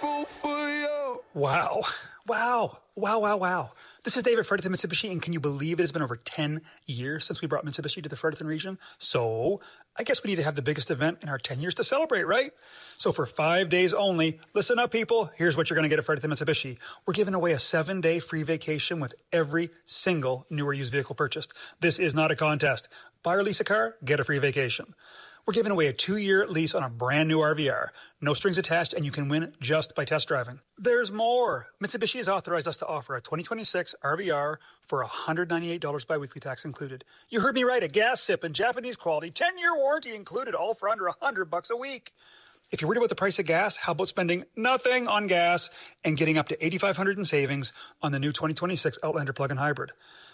Wow. Wow. Wow, wow, wow. This is David Fredericton Mitsubishi, and can you believe it has been over 10 years since we brought Mitsubishi to the Fredericton region? So I guess we need to have the biggest event in our 10 years to celebrate, right? So for 5 days only, listen up, people. Here's what you're going to get at Fredericton Mitsubishi. We're giving away a 7-day free vacation with every single new or used vehicle purchased. This is not a contest. Buy or lease a car, get a free vacation. We're giving away a 2-year lease on a brand new RVR. No strings attached, and you can win just by test driving. There's more. Mitsubishi has authorized us to offer a 2026 RVR for $198 bi-weekly tax included. You heard me right, a gas-sipping, Japanese quality, 10-year warranty included, all for under $100 a week. If you're worried about the price of gas, how about spending nothing on gas and getting up to $8,500 in savings on the new 2026 Outlander plug-in hybrid?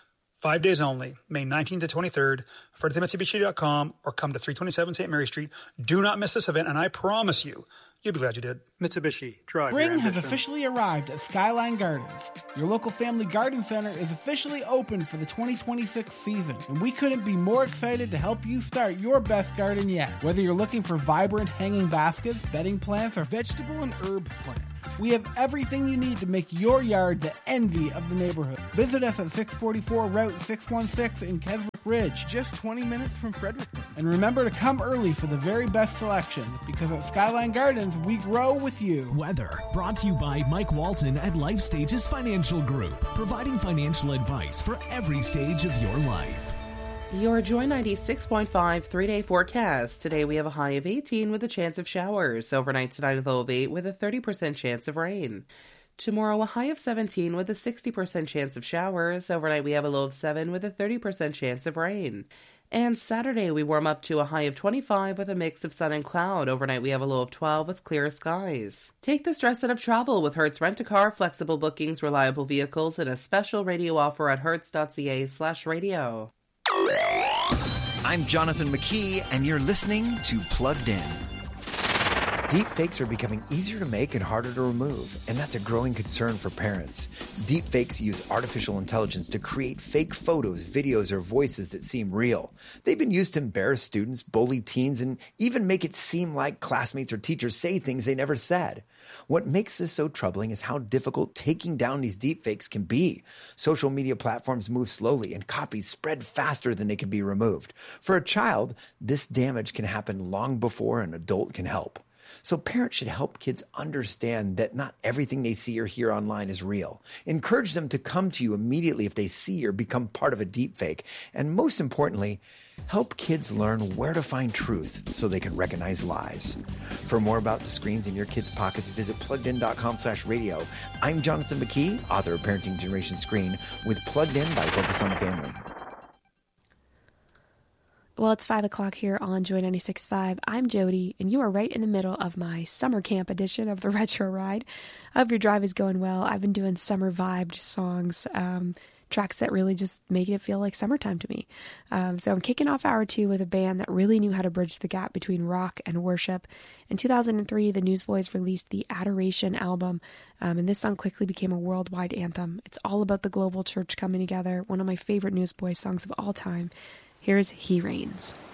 5 days only, May 19th to 23rd, FrederictonMitsubishi.com, or come to 327 St. Mary Street. Do not miss this event, and I promise you, you'll be glad you did. Mitsubishi, drive your Spring has ambition. officially arrived at Skyline Gardens. Your local family garden center is officially open for the 2026 season, and we couldn't be more excited to help you start your best garden yet. Whether you're looking for vibrant hanging baskets, bedding plants, or vegetable and herb plants, we have everything you need to make your yard the envy of the neighborhood. Visit us at 644 Route 616 in Keswick Ridge, just 20 minutes from Fredericton. And remember to come early for the very best selection, because at Skyline Gardens, we grow with you. Weather, brought to you by Mike Walton at Life Stages Financial Group, providing financial advice for every stage of your life. Your Joy 96.5 3-day forecast. Today we have a high of 18 with a chance of showers. Overnight tonight a low of 8 with a 30% chance of rain. Tomorrow a high of 17 with a 60% chance of showers. Overnight we have a low of 7 with a 30% chance of rain. And Saturday we warm up to a high of 25 with a mix of sun and cloud. Overnight we have a low of 12 with clear skies. Take the stress out of travel with Hertz Rent-A-Car, flexible bookings, reliable vehicles, and a special radio offer at hertz.ca/radio. I'm Jonathan McKee, and you're listening to Plugged In. Deepfakes are becoming easier to make and harder to remove, and that's a growing concern for parents. Deepfakes use artificial intelligence to create fake photos, videos, or voices that seem real. They've been used to embarrass students, bully teens, and even make it seem like classmates or teachers say things they never said. What makes this so troubling is how difficult taking down these deepfakes can be. Social media platforms move slowly, and copies spread faster than they can be removed. For a child, this damage can happen long before an adult can help. So parents should help kids understand that not everything they see or hear online is real. Encourage them to come to you immediately if they see or become part of a deepfake. And most importantly, help kids learn where to find truth so they can recognize lies. For more about the screens in your kids' pockets, visit pluggedin.com/radio. I'm Jonathan McKee, author of Parenting Generation Screen, with Plugged In by Focus on the Family. Well, it's 5 o'clock here on Joy 96.5. I'm Jody, and you are right in the middle of my summer camp edition of the Retro Ride. I hope your drive is going well. I've been doing summer vibed songs, tracks that really just make it feel like summertime to me. So I'm kicking off hour 2 with a band that really knew how to bridge the gap between rock and worship. In 2003, the Newsboys released the Adoration album, and this song quickly became a worldwide anthem. It's all about the global church coming together, one of my favorite Newsboys songs of all time. Here's He Reigns.